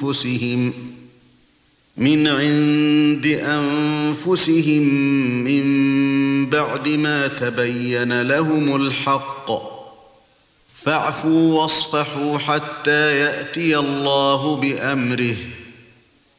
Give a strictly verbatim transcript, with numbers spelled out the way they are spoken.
أنفسهم من عند أنفسهم من بعد ما تبين لهم الحق فاعفوا واصفحوا حتى يأتي الله بأمره